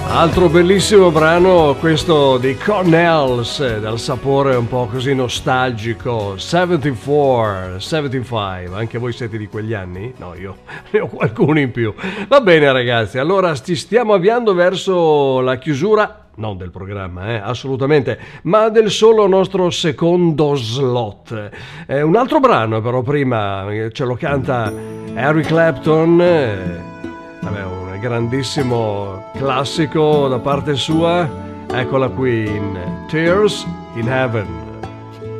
Altro bellissimo brano, questo di Cornels, dal sapore un po' così nostalgico. 74, 75, anche voi siete di quegli anni? No, io ne ho qualcuno in più. Va bene ragazzi, allora ci stiamo avviando verso la chiusura, non del programma, assolutamente, ma del solo nostro secondo slot. Un altro brano però prima ce lo canta Eric Clapton, vabbè, un grandissimo classico da parte sua, eccola qui in Tears in Heaven.